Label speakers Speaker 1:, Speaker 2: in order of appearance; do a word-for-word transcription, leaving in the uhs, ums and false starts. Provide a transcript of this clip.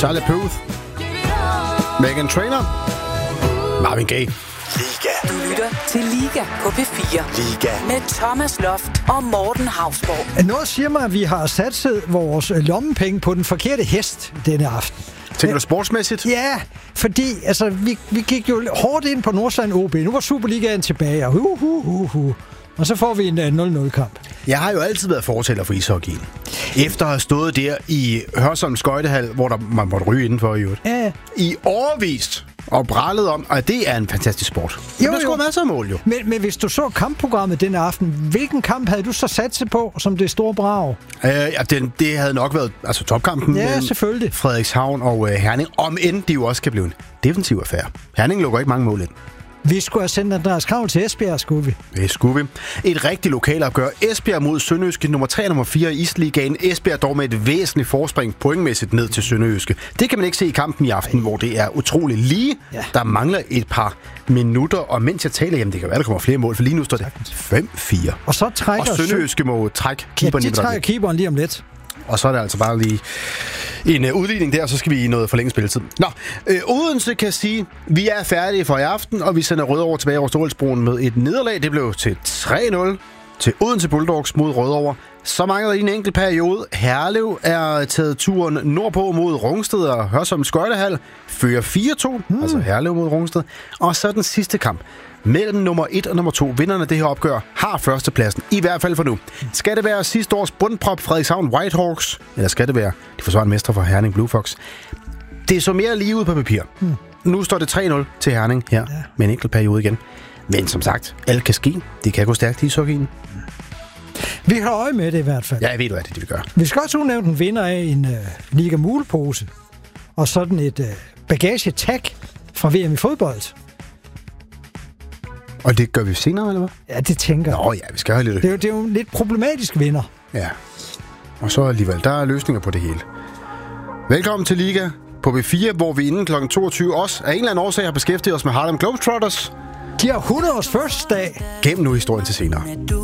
Speaker 1: Charlie Puth, Meghan Trainor, Marvin Gaye.
Speaker 2: Liga. Du lytter til Liga på P fire.
Speaker 3: Liga.
Speaker 2: Med Thomas Loft og Morten Hausborg.
Speaker 4: Noget siger mig, at vi har satset vores lommepenge på den forkerte hest denne aften.
Speaker 1: Tænker du sportsmæssigt?
Speaker 4: Ja, fordi altså, vi, vi gik jo hårdt ind på Nordsjælland O B. Nu var Superligaen tilbage, og uh, uh, uh, uh. Og så får vi en uh, nul nul-kamp.
Speaker 1: Jeg har jo altid været fortæller for ishockeyen. Efter at have stået der i Hørsholm Skøjtehal, hvor der, man måtte ryge indenfor i øvrigt.
Speaker 4: Ja.
Speaker 1: I årevis og brallet om, at det er en fantastisk sport. Jo, der skulle masser af mål, jo.
Speaker 4: Men, men hvis du så kampprogrammet denne aften, hvilken kamp havde du så sat sig på som det store brag?
Speaker 1: Øh, ja, det, det havde nok været altså topkampen.
Speaker 4: Ja, selvfølgelig.
Speaker 1: Frederikshavn og øh, Herning. Om end de jo også kan blive en defensiv affære. Herning lukker ikke mange mål ind.
Speaker 4: Vi skulle have sendt Andreas Kravl til Esbjerg, skulle vi.
Speaker 1: Det skulle vi. Et rigtigt lokalopgør. Esbjerg mod Sønderjyske, nummer tre og nummer fire i Isligaen. Esbjerg dog med et væsentligt forspring pointmæssigt ned til Sønderjyske. Det kan man ikke se i kampen i aften, hvor det er utroligt lige. Ja. Der mangler et par minutter, og mens jeg taler, jamen det kan være, der kommer flere mål, for lige nu står det fem fire.
Speaker 4: Og så trækker
Speaker 1: Og Sønderjyske må trække keeperen.
Speaker 4: Ja, de trækker keeperen lige om lidt.
Speaker 1: Og så er det altså bare lige en uh, udligning der, og så skal vi i noget forlænget spilletid. Nå, øh, Odense kan sige, vi er færdige for i aften, og vi sender Rødovre tilbage over Storebæltsbroen med et nederlag. Det blev til tre nul til Odense Bulldogs mod Rødovre. Så mangler lige en enkelt periode. Herlev er taget turen nordpå mod Rungsted og Hørsholm Skøjtehal. Fører fire to, mm. altså Herlev mod Rungsted. Og så den sidste kamp. Mellem nummer et og nummer to, vinderne af det her opgør, har førstepladsen, i hvert fald for nu. Skal det være sidste års bundprop Frederikshavn Whitehawks, eller skal det være de forsvarende mestre fra Herning Blue Fox? Det så mere lige ud på papir. Hmm. Nu står det tre nul til Herning her, ja. Med en enkelt periode igen. Men som sagt, alt kan ske. Det kan gå stærkt i ishockeyen.
Speaker 4: Vi har øje med det i hvert fald.
Speaker 1: Ja, jeg ved du, hvad det, det vi gør.
Speaker 4: Vi skal også udnævne en vinder af en uh, Liga Mulepose, og sådan et uh, bagage-tag fra V M i fodbold.
Speaker 1: Og det gør vi senere, eller hvad?
Speaker 4: Ja, det tænker jeg.
Speaker 1: Nå ja, vi skal have lidt...
Speaker 4: Det er, jo, det er jo en lidt problematisk vinder.
Speaker 1: Ja. Og så alligevel, der er løsninger på det hele. Velkommen til Liga på B fire, hvor vi inden klokken toogtyve også af en eller anden årsag har beskæftiget os med Harlem Globetrotters.
Speaker 4: De har hundrede års fødselsdag.
Speaker 1: Gem nu historien til senere.